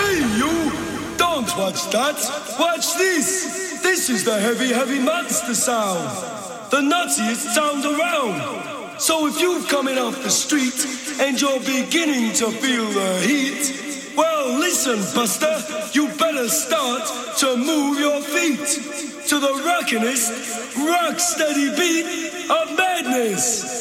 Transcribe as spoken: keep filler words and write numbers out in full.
Hey, you! Don't watch that. Watch this. This is the heavy, heavy monster sound. The nuttiest sound around. So if you're coming off the street and you're beginning to feel the heat, well, listen, Buster, you better start to move your feet to the rockinest, rock-steady beat of madness.